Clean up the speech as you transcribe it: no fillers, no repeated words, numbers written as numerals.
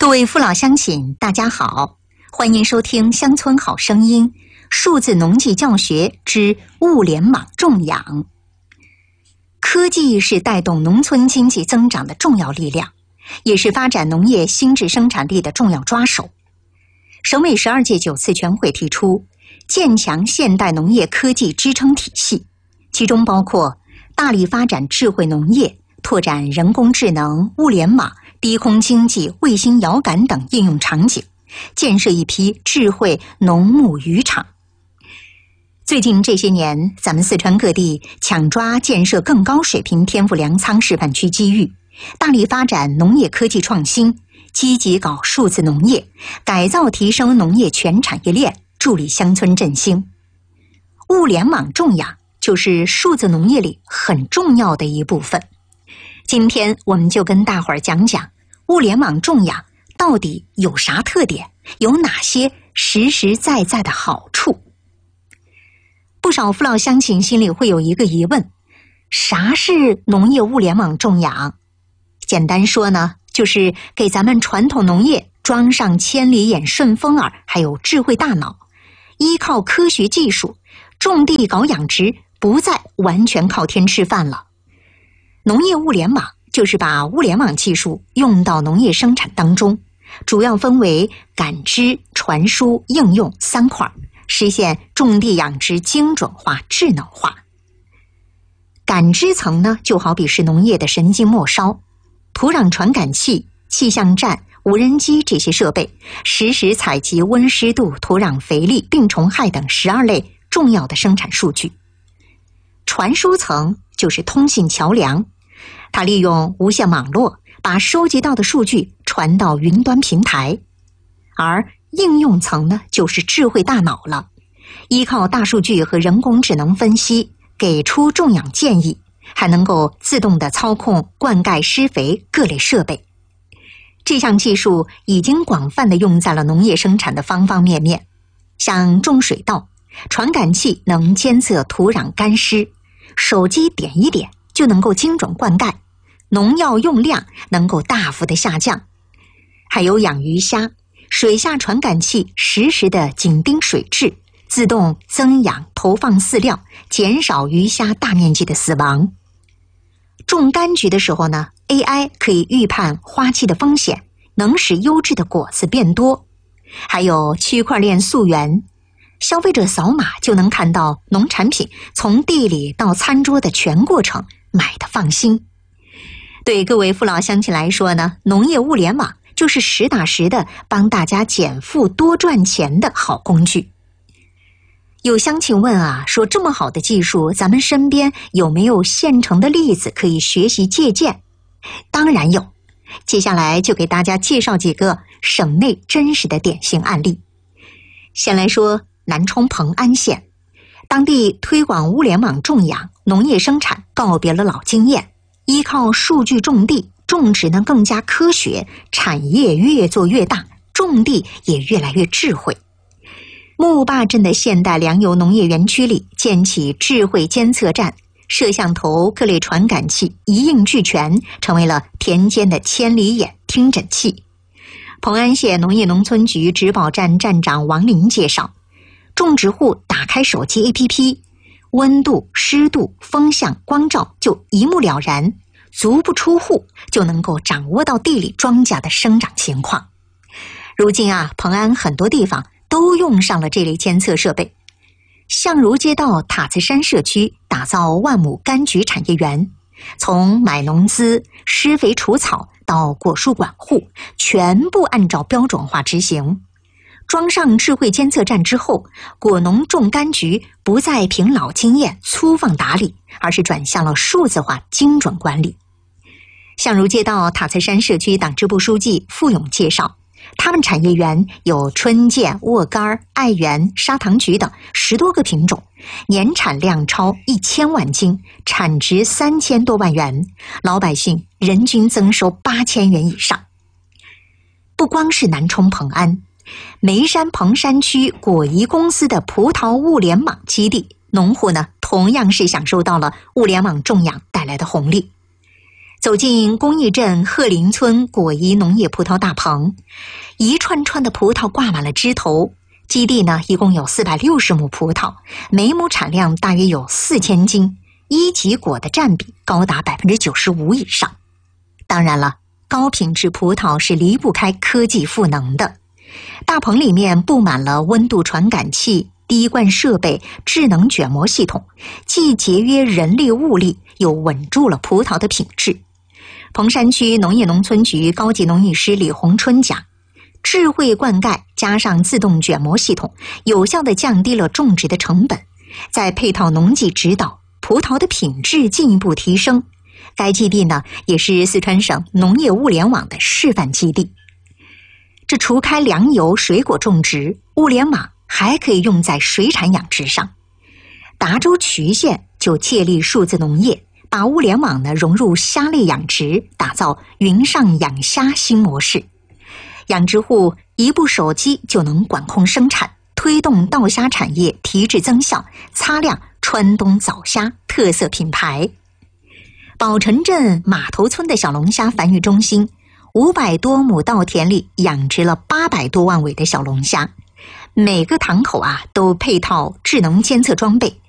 各位父老乡亲，大家好，欢迎收听《乡村好声音》数字农技教学之物联网种养。科技是带动农村经济增长的重要力量，也是发展农业新质生产力的重要抓手。省委12届9次全会提出建强现代农业科技支撑体系，其中包括大力发展智慧农业，拓展人工智能、物联网、低空经济、卫星遥感等应用场景，建设一批智慧农牧渔场。最近这些年，咱们四川各地抢抓建设更高水平天府粮仓示范区机遇，大力发展农业科技创新，积极搞数字农业，改造提升农业全产业链，助力乡村振兴。物联网种养就是数字农业里很重要的一部分。今天我们就跟大伙儿讲讲物联网种养到底有啥特点，有哪些实实在在的好处。不少父老乡亲心里会有一个疑问，啥是农业物联网种养？简单说呢，就是给咱们传统农业装上千里眼、顺风耳，还有智慧大脑，依靠科学技术种地搞养殖，不再完全靠天吃饭了。农业物联网就是把物联网技术用到农业生产当中，主要分为感知、传输、应用3块，实现种地养殖精准化、智能化。感知层呢，就好比是农业的神经末梢，土壤传感器、气象站、无人机这些设备，实时采集温湿度、土壤肥力、病虫害等12类重要的生产数据。传输层就是通信桥梁，它利用无线网络把收集到的数据传到云端平台。而应用层呢，就是智慧大脑了，依靠大数据和人工智能分析，给出种养建议，还能够自动的操控灌溉、施肥各类设备。这项技术已经广泛的用在了农业生产的方方面面，像种水稻，传感器能监测土壤干湿，手机点一点就能够精准灌溉，农药用量能够大幅的下降。还有养鱼虾，水下传感器实时的紧盯水质，自动增氧投放饲料，减少鱼虾大面积的死亡。种柑橘的时候呢， AI 可以预判花期的风险，能使优质的果子变多。还有区块链溯源，消费者扫码就能看到农产品从地里到餐桌的全过程，买的放心。对各位父老乡亲来说呢，农业物联网就是实打实的帮大家减负多赚钱的好工具。有乡亲问啊，说这么好的技术，咱们身边有没有现成的例子可以学习借鉴？当然有，接下来就给大家介绍几个省内真实的典型案例。先来说南充蓬安县，当地推广物联网种养，农业生产告别了老经验，依靠数据种地，种植呢更加科学，产业越做越大，种地也越来越智慧。木坝镇的现代粮油农业园区里建起智慧监测站，摄像头、各类传感器一应俱全，成为了田间的千里眼听诊器。蓬安县农业农村局植保站站长王林介绍，种植户打开手机 APP， 温度、湿度、风向、光照就一目了然，足不出户就能够掌握到地里庄稼的生长情况。如今啊，蓬安很多地方都用上了这类监测设备。相如街道塔子山社区打造万亩柑橘产业园，从买农资、施肥除草到果树管护，全部按照标准化执行。装上智慧监测站之后，果农种柑橘不再凭老经验粗放打理，而是转向了数字化精准管理。相如街道塔子山社区党支部书记付勇介绍，他们产业园有春见、沃柑、爱媛、砂糖橘等10多个品种，年产量超1000万斤，产值3000多万元，老百姓人均增收8000元以上。不光是南充蓬安，眉山蓬山区果宜公司的葡萄物联网基地，农户呢同样是享受到了物联网种养带来的红利。 走进公益镇鹤林村果宜农业葡萄大棚，一串串的葡萄挂满了枝头。基地呢，一共有460亩葡萄，每亩产量大约有4000斤，一级果的占比高达95%以上。当然了，高品质葡萄是离不开科技赋能的。大棚里面布满了温度传感器、滴灌设备、智能卷膜系统，既节约人力物力，又稳住了葡萄的品质。彭山区农业农村局高级农艺师李洪春讲，智慧灌溉加上自动卷膜系统，有效地降低了种植的成本，再配套农技指导，葡萄的品质进一步提升。该基地呢，也是四川省农业物联网的示范基地。这除开粮油、水果种植，物联网还可以用在水产养殖上。达州渠县就借力数字农业，把物联网呢融入虾类养殖，打造云上养虾新模式。养殖户一部手机就能管控生产，推动稻虾产业提质增效，擦亮川东早虾特色品牌。宝城镇码头村的小龙虾繁育中心500多亩稻田里养殖了800多万尾的小龙虾，每个塘口都配套智能监测装备，